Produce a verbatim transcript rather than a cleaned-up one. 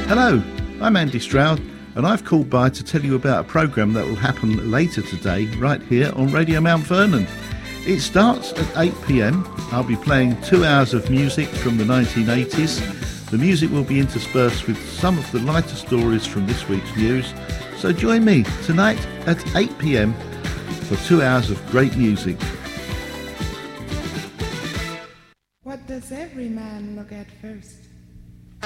Hello, I'm Andy Stroud, and I've called by to tell you about a programme that will happen later today right here on Radio Mount Vernon. It starts at eight p m. I'll be playing two hours of music from the nineteen eighties. The music will be interspersed with some of the lighter stories from this week's news. So join me tonight at eight p m for two hours of great music. What does every man look at first?